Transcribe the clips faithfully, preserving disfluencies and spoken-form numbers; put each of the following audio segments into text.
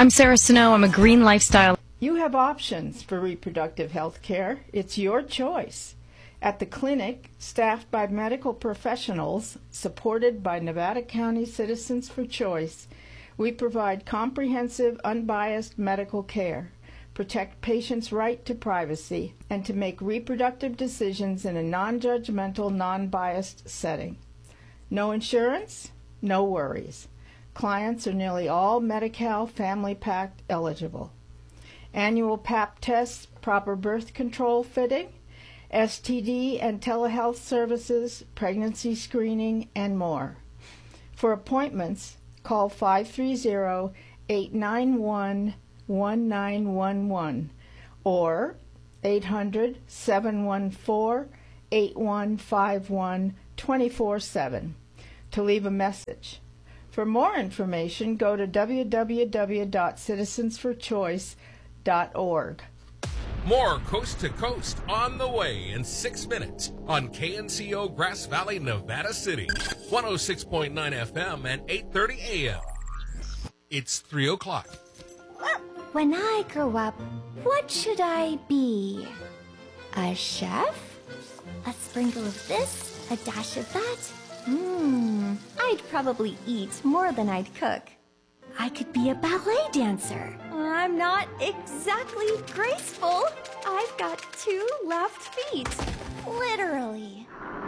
I'm Sarah Snow. I'm a green lifestyle. You have options for reproductive health care. It's your choice. At the clinic, staffed by medical professionals, supported by Nevada County Citizens for Choice, we provide comprehensive, unbiased medical care, protect patients' right to privacy, and to make reproductive decisions in a non-judgmental, non-biased setting. No insurance? No worries. Clients are nearly all Medi-Cal Family Pack eligible. Annual Pap tests, proper birth control fitting, S T D and telehealth services, pregnancy screening, and more. For appointments, call five three zero, eight nine one, one nine one one or eight hundred, seven one four, eight one five one, two four seven to leave a message. For more information, go to w w w dot citizens for choice dot org. More Coast to Coast on the way in six minutes on K N C O Grass Valley, Nevada City, one oh six point nine F M and eight thirty A M. It's three o'clock. When I grow up, what should I be? A chef? A sprinkle of this, a dash of that? Mmm, I'd probably eat more than I'd cook. I could be a ballet dancer. I'm not exactly graceful. I've got two left feet. Literally.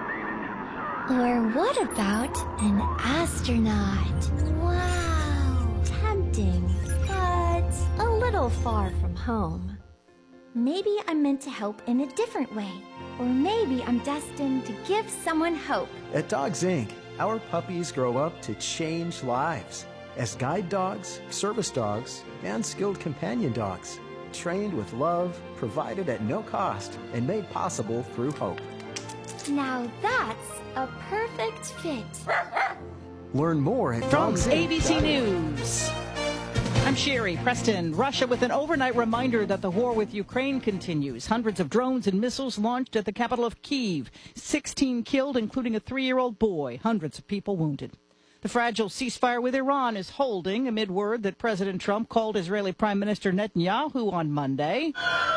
Or what about an astronaut? Wow. Tempting, but a little far from home. Maybe I'm meant to help in a different way. Or maybe I'm destined to give someone hope. At Dogs Incorporated, our puppies grow up to change lives as guide dogs, service dogs, and skilled companion dogs, trained with love, provided at no cost, and made possible through hope. Now that's a perfect fit. Learn more at From Dogs A B C News. I'm Sherry Preston. Russia with an overnight reminder that the war with Ukraine continues. Hundreds of drones and missiles launched at the capital of Kyiv. sixteen killed, including a three-year-old boy. Hundreds of people wounded. The fragile ceasefire with Iran is holding amid word that President Trump called Israeli Prime Minister Netanyahu on Monday.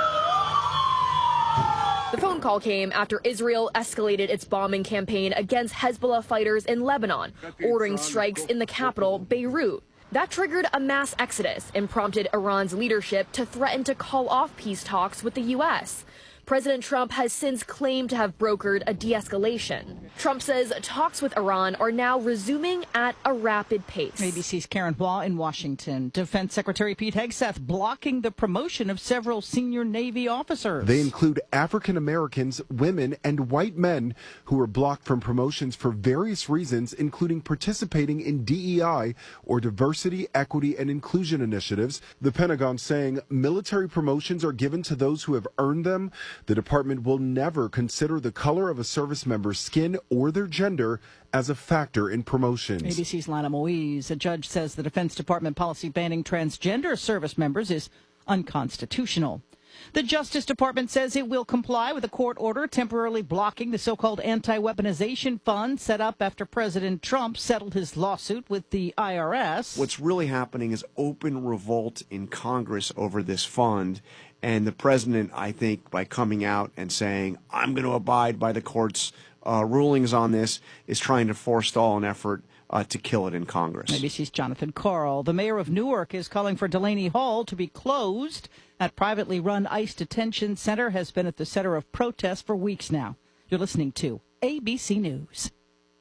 The phone call came after Israel escalated its bombing campaign against Hezbollah fighters in Lebanon, ordering strikes in the capital, Beirut. That triggered a mass exodus and prompted Iran's leadership to threaten to call off peace talks with the U S President Trump has since claimed to have brokered a de-escalation. Trump says talks with Iran are now resuming at a rapid pace. A B C's Karen Hua in Washington. Defense Secretary Pete Hegseth blocking the promotion of several senior Navy officers. They include African Americans, women, and white men who were blocked from promotions for various reasons, including participating in D E I or diversity, equity, and inclusion initiatives. The Pentagon saying military promotions are given to those who have earned them. The department will never consider the color of a service member's skin or their gender as a factor in promotions. A B C's Lana Moise. A judge says the Defense Department policy banning transgender service members is unconstitutional. The Justice Department says it will comply with a court order temporarily blocking the so-called anti-weaponization fund set up after President Trump settled his lawsuit with the I R S. What's really happening is open revolt in Congress over this fund. And the president, I think, by coming out and saying, I'm going to abide by the court's uh, rulings on this, is trying to forestall an effort uh, to kill it in Congress. A B C's Jonathan Carl. The mayor of Newark is calling for Delaney Hall to be closed. That privately run ICE detention center has been at the center of protests for weeks now. You're listening to A B C News.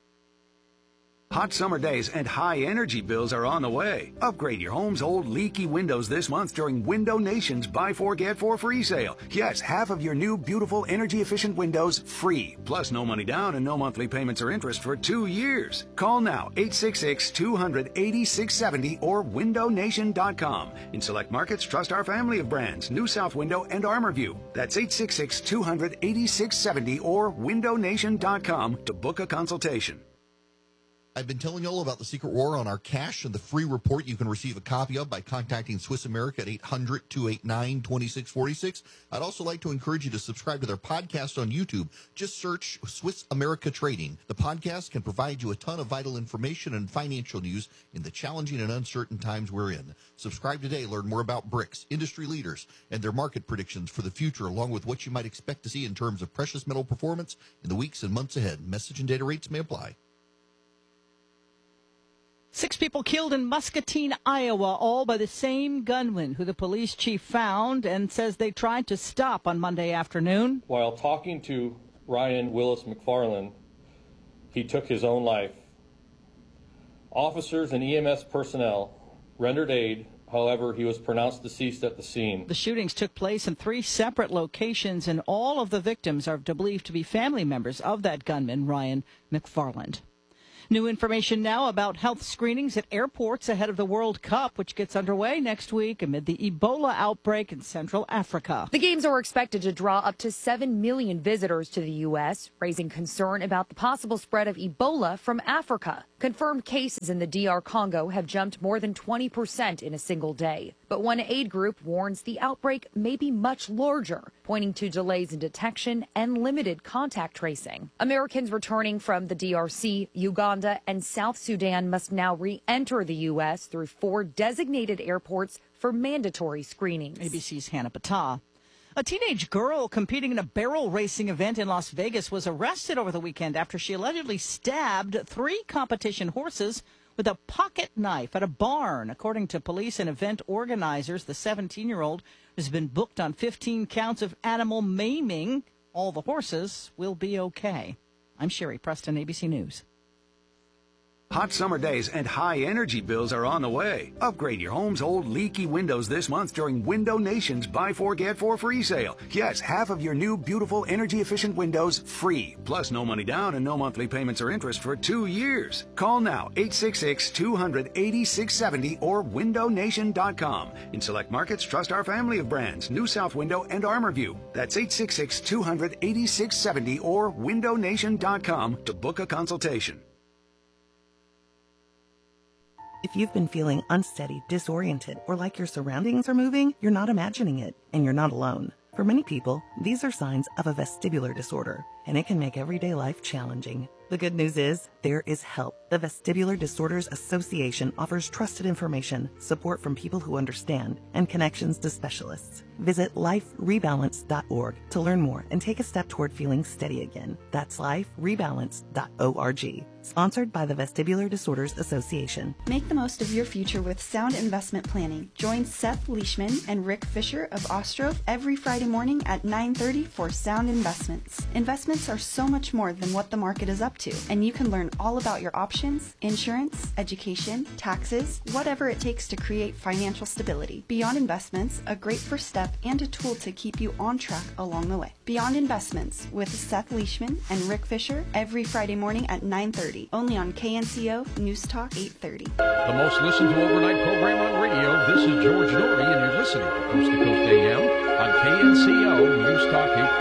Hot summer days and high energy bills are on the way. Upgrade your home's old leaky windows this month during Window Nation's Buy Four Get Four free sale. Yes, half of your new beautiful energy efficient windows free. Plus no money down and no monthly payments or interest for two years. Call now eight six six, two hundred, eighty-six seventy or window nation dot com. In select markets, trust our family of brands, New South Window and ArmorView. That's eight six six, two hundred, eighty-six seventy or window nation dot com to book a consultation. I've been telling you all about the secret war on our cash and the free report you can receive a copy of by contacting Swiss America at eight hundred, two eight nine, two six four six. I'd also like to encourage you to subscribe to their podcast on YouTube. Just search Swiss America Trading. The podcast can provide you a ton of vital information and financial news in the challenging and uncertain times we're in. Subscribe today. Learn more about BRICS, industry leaders, and their market predictions for the future, along with what you might expect to see in terms of precious metal performance in the weeks and months ahead. Message and data rates may apply. Six people killed in Muscatine, Iowa, all by the same gunman who the police chief found and says they tried to stop on Monday afternoon. While talking to Ryan Willis McFarland, he took his own life. Officers and E M S personnel rendered aid. However, he was pronounced deceased at the scene. The shootings took place in three separate locations, and all of the victims are believed to be family members of that gunman, Ryan McFarland. New information now about health screenings at airports ahead of the World Cup, which gets underway next week amid the Ebola outbreak in Central Africa. The games are expected to draw up to seven million visitors to the U S, raising concern about the possible spread of Ebola from Africa. Confirmed cases in the D R Congo have jumped more than twenty percent in a single day. But one aid group warns the outbreak may be much larger, pointing to delays in detection and limited contact tracing. Americans returning from the D R C, Uganda, and South Sudan must now re-enter the U S through four designated airports for mandatory screenings. A B C's Hannah Patah. A teenage girl competing in a barrel racing event in Las Vegas was arrested over the weekend after she allegedly stabbed three competition horses with a pocket knife at a barn. According to police and event organizers, the seventeen-year-old has been booked on fifteen counts of animal maiming. All the horses will be okay. I'm Sherry Preston, A B C News. Hot summer days and high energy bills are on the way. Upgrade your home's old leaky windows this month during Window Nation's Buy Four Get Four free sale. Yes, half of your new beautiful energy efficient windows free. Plus no money down and no monthly payments or interest for two years. Call now eight six six, two hundred, eighty-six seventy or window nation dot com. In select markets, trust our family of brands, New South Window and ArmorView. That's eight six six, two hundred, eighty-six seventy or window nation dot com to book a consultation. If you've been feeling unsteady, disoriented, or like your surroundings are moving, you're not imagining it, and you're not alone. For many people, these are signs of a vestibular disorder, and it can make everyday life challenging. The good news is, there is help. The Vestibular Disorders Association offers trusted information, support from people who understand, and connections to specialists. Visit life rebalance dot org to learn more and take a step toward feeling steady again. That's life rebalance dot org. Sponsored by the Vestibular Disorders Association. Make the most of your future with sound investment planning. Join Seth Leishman and Rick Fisher of Ostrov every Friday morning at nine thirty for Sound Investments. Investments are so much more than what the market is up to, and you can learn all about your options, insurance, education, taxes, whatever it takes to create financial stability. Beyond Investments, a great first step and a tool to keep you on track along the way. Beyond Investments with Seth Leishman and Rick Fisher every Friday morning at nine thirty, only on K N C O News Talk eight thirty. The most listened to overnight program on radio. This is George Norrie, and you're listening to Coast to Coast A M on K N C O News Talk eight thirty.